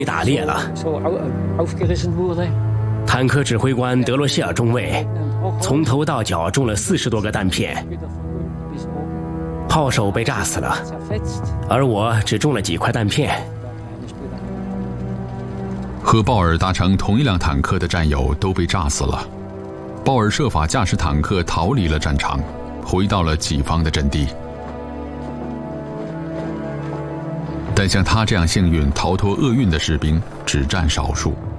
打裂了。坦克指挥官德罗谢尔中尉从头到脚中了40多个弹片，炮手被炸死了，而我只中了几块弹片。 和鲍尔搭乘同一辆坦克的战友都被炸死了。鲍尔设法驾驶坦克逃离了战场，回到了己方的阵地。但像他这样幸运逃脱厄运的士兵只占少数。